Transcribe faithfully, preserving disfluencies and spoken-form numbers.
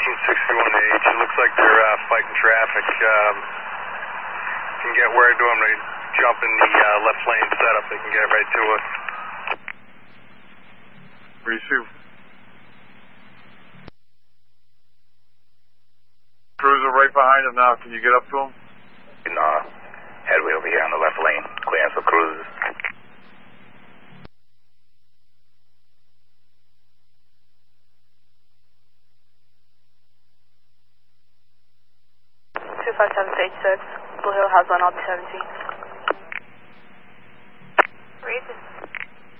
thirteen sixty-one H. It looks like they're uh, fighting traffic. Um, can get word to them. They jump in the uh, left lane setup. They can get right to us. Receive. Cruiser right behind him now. Can you get up to him? No. Headway over here on the left lane. Clearance for cruisers. two five seven to eight six. Blue Hill has one, I'll be seventeen.